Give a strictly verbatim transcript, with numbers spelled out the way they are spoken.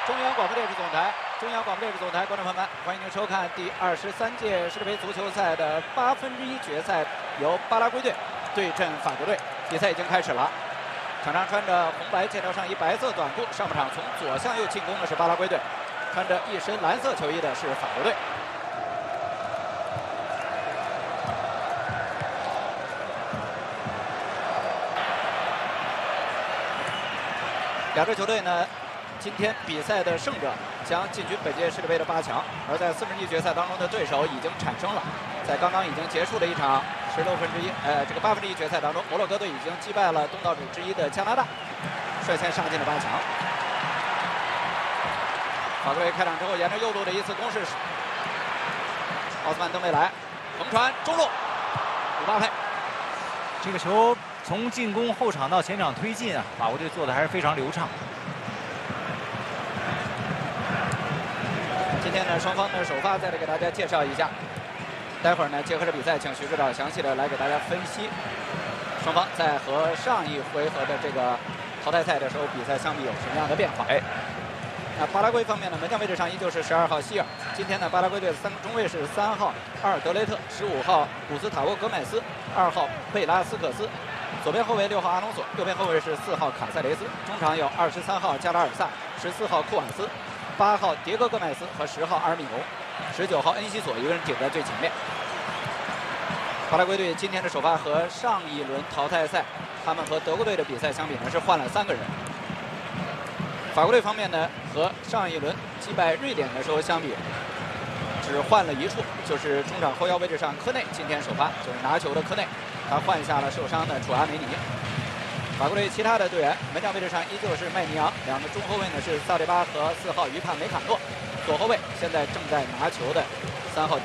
中央广播电视总台，中央广播电视总台，观众朋友们，欢迎您收看第二十三届世界杯足球赛的八分之一决赛，由巴拉圭队对阵法国队。比赛已经开始了，场上穿着红白线条上衣、白色短裤，上半场从左向右进攻的是巴拉圭队，穿着一身蓝色球衣的是法国队。 两支球队呢，今天比赛的胜者将进军本届世界杯的八强。而在四分之一决赛当中的对手已经产生了，在刚刚已经结束的一场十六分之一，呃，这个八分之一决赛当中，摩洛哥队已经击败了东道主之一的加拿大，率先上进了八强。法国队开场之后，沿着右路的一次攻势，奥斯曼登贝莱横传中路，姆巴佩， 这个球。 从进攻后场到前场推进啊，法国队做的还是非常流畅。 今天呢，双方的首发再来给大家介绍一下。待会儿呢，结合着比赛，请徐指导详细的来给大家分析双方在和上一回合的这个淘汰赛的时候比赛相比有什么样的变化。哎，那巴拉圭方面呢，门将位置上依旧是十二号希尔。今天呢，巴拉圭队的三个中卫是三号阿尔德雷特、十五号古斯塔沃戈麦斯、二号贝拉斯克斯。 左边后卫六号阿隆索，右边后卫是四号卡塞雷斯，中场有二十三号加拉尔萨、十四号库瓦斯、八号迭戈戈麦斯和十号阿尔米隆，十九号恩西索一个人顶在最前面。巴拉圭队今天的首发和上一轮淘汰赛他们和德国队的比赛相比呢是换了三个人。法国队方面呢和上一轮击败瑞典的时候相比，只换了一处，就是中场后腰位置上科内今天首发，就是拿球的科内。 他换下了受伤的楚阿梅尼。法国队其他的队员，门将位置上依旧是麦尼昂，两个中后卫呢是萨利巴和四号于帕梅卡诺，左后卫现在正在拿球的三号。